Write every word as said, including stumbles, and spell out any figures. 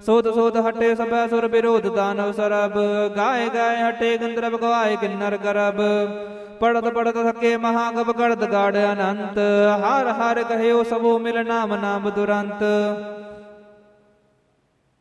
ਸੋਧ ਸੋਧ ਹਟੇ ਸਭੈ ਸੁਰ ਵਿਰੋਧ ਦਾਨਵ ਸਰਬ। ਗਾਏ ਗਾਏ ਹਟੇ ਗੰਧਰਵ ਗਵਾਏ ਕਿੰਨਰ ਗਰਬ। ਪੜਤ ਪੜਤ ਥਕੇ ਮਹਾਗਬ ਗੜਦ ਗਾੜ ਅਨੰਤ। ਹਰ ਹਰ ਕਹਿਓ ਸਭੋ ਮਿਲ ਨਾਮ ਨਾਮ ਦੁਰੰਤ।